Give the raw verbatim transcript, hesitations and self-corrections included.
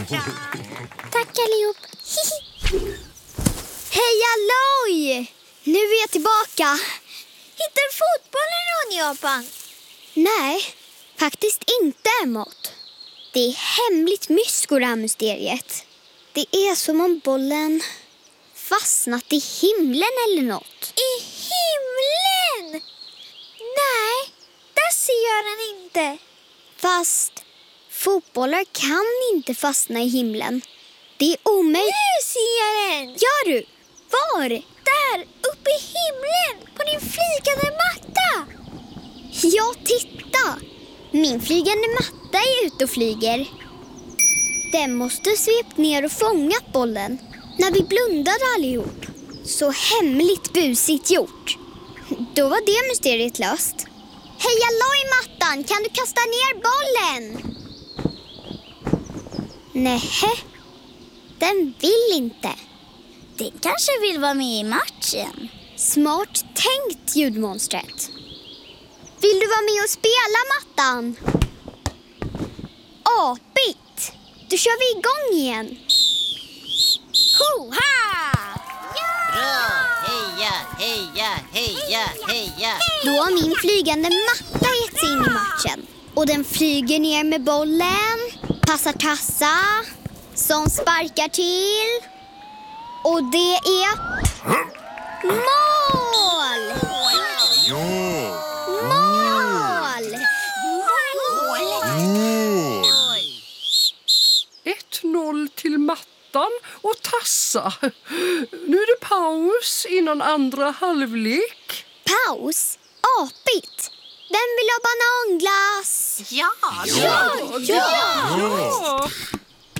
Tack allihop. Hej alloj! Nu är jag tillbaka. Hittar fotbollen någon, Japan? Nej, faktiskt inte, Emot. Det är hemligt mysko, det här mysteriet. Det är som om bollen fastnat i himlen eller något. I himlen? Nej, där ser jag den inte. Fast fotbollar kan inte fastna i himlen. Det är omöjligt. Nu ser jag den! Gör du? Var? Där, uppe i himlen, på din flygande matta. Ja, titta! Min flygande matta är ute och flyger. Den måste svept ner och fångat bollen när vi blundade allihop. Så hemligt busigt gjort. Då var det mysteriet löst. Hej alloj, mattan! Kan du kasta ner bollen? Nähä, den vill inte. Den kanske vill vara med i matchen. Smart tänkt, ljudmonstret. Vill du vara med och spela, mattan? Apigt! Då kör vi igång igen. Hoha! Bra! Heja, heja, heja, heja! Då har min flygande matta gett sig in i matchen. Och den flyger ner med bollen, passar Tassa, som sparkar till. Och det är mål! Mål! ett noll till mattan och Tassa. Nu är det paus innan andra halvlek. Paus? Apigt! Vem vill ha bananglass? Ja! Ja! ja. ja.